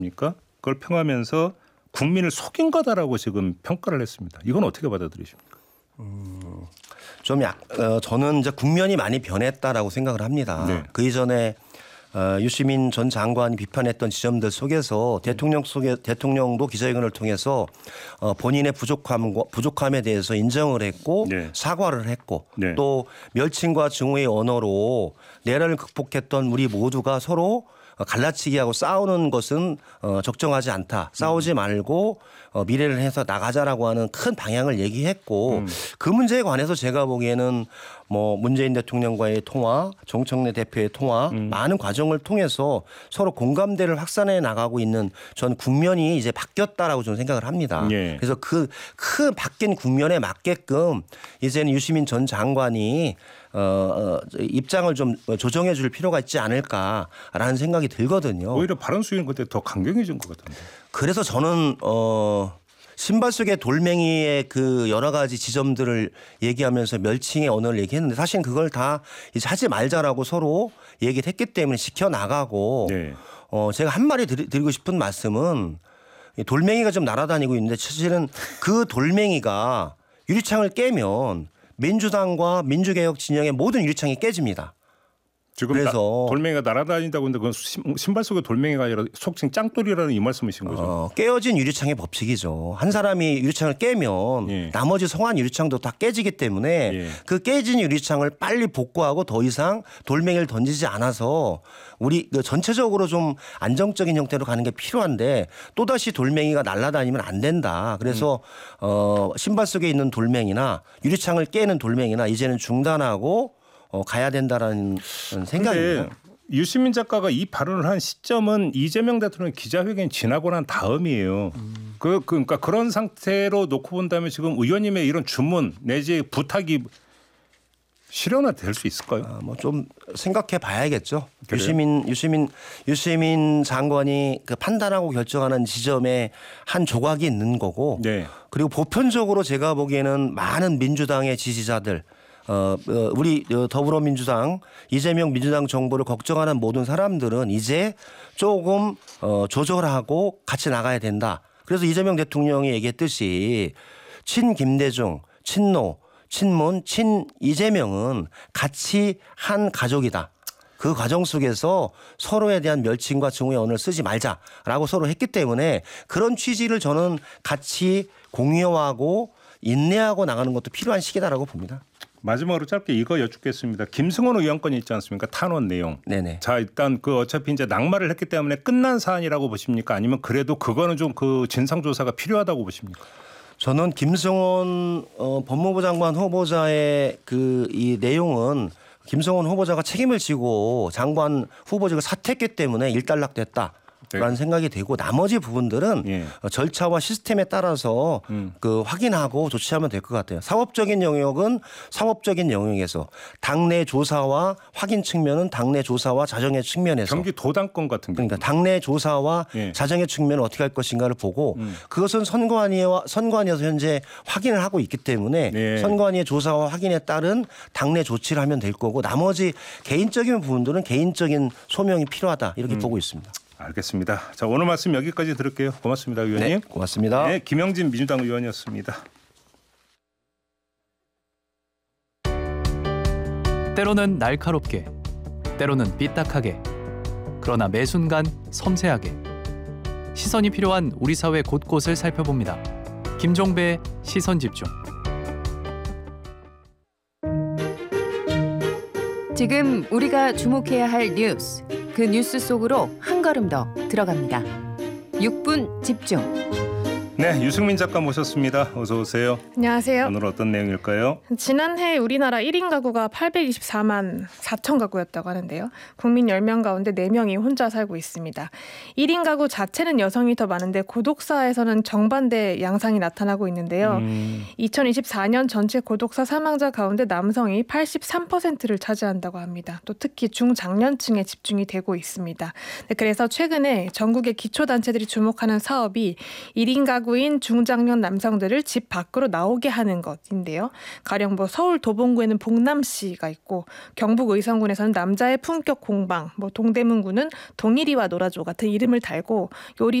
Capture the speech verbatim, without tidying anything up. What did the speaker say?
그러니까 그걸 평하면서 국민을 속인 거다라고 지금 평가를 했습니다. 이건 어떻게 받아들이십니까? 음, 좀 약, 어, 저는 이제 국면이 많이 변했다라고 생각을 합니다. 네. 그 이전에 어, 유시민 전 장관이 비판했던 지점들 속에서 대통령 속에 대통령도 기자회견을 통해서 어, 본인의 부족함과 부족함에 대해서 인정을 했고 네. 사과를 했고 네. 또 멸칭과 증오의 언어로 내란을 극복했던 우리 모두가 서로 갈라치기하고 싸우는 것은 적정하지 않다. 싸우지 말고 미래를 해서 나가자라고 하는 큰 방향을 얘기했고 음. 그 문제에 관해서 제가 보기에는 뭐 문재인 대통령과의 통화, 정청래 대표의 통화 음. 많은 과정을 통해서 서로 공감대를 확산해 나가고 있는 전 국면이 이제 바뀌었다라고 저는 생각을 합니다. 예. 그래서 그 큰 바뀐 국면에 맞게끔 이제는 유시민 전 장관이 어, 어, 입장을 좀 조정해 줄 필요가 있지 않을까라는 생각이 들거든요. 오히려 발언 수위는 그때 더 강경해진 것 같은데. 그래서 저는 어, 신발 속의 돌멩이의 그 여러 가지 지점들을 얘기하면서 멸칭의 언어를 얘기했는데 사실 그걸 다 이제 하지 말자라고 서로 얘기를 했기 때문에 지켜나가고 네. 어, 제가 한 마디 드리고 싶은 말씀은 돌멩이가 좀 날아다니고 있는데 사실은 그 돌멩이가 유리창을 깨면 민주당과 민주개혁 진영의 모든 유리창이 깨집니다. 지금 그래서 나, 돌멩이가 날아다닌다고 했는데 그건 신발 속에 돌멩이가 아니라 속칭 짱돌이라는 이 말씀이신 거죠. 어, 깨어진 유리창의 법칙이죠. 한 사람이 유리창을 깨면 예. 나머지 성한 유리창도 다 깨지기 때문에 예. 그 깨진 유리창을 빨리 복구하고 더 이상 돌멩이를 던지지 않아서 우리 전체적으로 좀 안정적인 형태로 가는 게 필요한데 또다시 돌멩이가 날아다니면 안 된다. 그래서 음. 어, 신발 속에 있는 돌멩이나 유리창을 깨는 돌멩이나 이제는 중단하고 어, 가야 된다라는 생각입니다. 유시민 작가가 이 발언을 한 시점은 이재명 대통령 기자회견 지나고 난 다음이에요. 음. 그, 그러니까 그런 상태로 놓고 본다면 지금 의원님의 이런 주문 내지 부탁이 실현화 될 수 있을까요? 아, 뭐 좀 생각해 봐야겠죠. 그래요? 유시민 유시민 유시민 장관이 그 판단하고 결정하는 지점에 한 조각이 있는 거고. 네. 그리고 보편적으로 제가 보기에는 많은 민주당의 지지자들 어, 우리 더불어민주당 이재명 민주당 정부를 걱정하는 모든 사람들은 이제 조금 어, 조절하고 같이 나가야 된다. 그래서 이재명 대통령이 얘기했듯이 친 김대중, 친노, 친문, 친 이재명은 같이 한 가족이다. 그 과정 속에서 서로에 대한 멸칭과 증오의 언어를 쓰지 말자라고 서로 했기 때문에 그런 취지를 저는 같이 공유하고 인내하고 나가는 것도 필요한 시기다라고 봅니다. 마지막으로 짧게 이거 여쭙겠습니다. 김승원 의원 건이 있지 않습니까? 탄원 내용. 네네. 자 일단 그 어차피 이제 낙마를 했기 때문에 끝난 사안이라고 보십니까? 아니면 그래도 그거는 좀 그 진상 조사가 필요하다고 보십니까? 저는 김승원 어, 법무부 장관 후보자의 그 이 내용은 김승원 후보자가 책임을 지고 장관 후보직을 사퇴했기 때문에 일단락됐다. 라는 생각이 되고 나머지 부분들은 예. 절차와 시스템에 따라서 음. 그 확인하고 조치하면 될 것 같아요. 사법적인 영역은 사법적인 영역에서 당내 조사와 확인 측면은 당내 조사와 자정의 측면에서 경기 도당권 같은 경우 그러니까 당내 조사와 예. 자정의 측면을 어떻게 할 것인가를 보고 음. 그것은 선관위와 선관위에서 현재 확인을 하고 있기 때문에 예. 선관위의 조사와 확인에 따른 당내 조치를 하면 될 거고 나머지 개인적인 부분들은 개인적인 소명이 필요하다 이렇게 음. 보고 있습니다. 알겠습니다. 자 오늘 말씀 여기까지 들을게요. 고맙습니다, 의원님. 네, 고맙습니다. 네, 김영진 민주당 의원이었습니다. 때로는 날카롭게, 때로는 삐딱하게, 그러나 매 순간 섬세하게 시선이 필요한 우리 사회 곳곳을 살펴봅니다. 김종배의 시선집중. 지금 우리가 주목해야 할 뉴스, 그 뉴스 속으로 한 걸음 더 들어갑니다. 육 분 집중. 네, 유승민 작가 모셨습니다. 어서 오세요. 안녕하세요. 오늘 어떤 내용일까요? 지난해 우리나라 일 인 가구가 팔백이십사만 사천 가구였다고 하는데요. 국민 열 명 가운데 네 명이 혼자 살고 있습니다. 일 인 가구 자체는 여성이 더 많은데 고독사에서는 정반대 양상이 나타나고 있는데요. 음. 이천이십사 년 전체 고독사 사망자 가운데 남성이 팔십삼 퍼센트를 차지한다고 합니다. 또 특히 중장년층에 집중이 되고 있습니다. 그래서 최근에 전국의 기초단체들이 주목하는 사업이 일 인 가구 가구인 중장년 남성들을 집 밖으로 나오게 하는 것인데요. 가령 뭐 서울 도봉구에는 봉남시가 있고 경북 의성군에서는 남자의 품격 공방, 뭐 동대문구는 동일이와 놀아줘 같은 이름을 달고 요리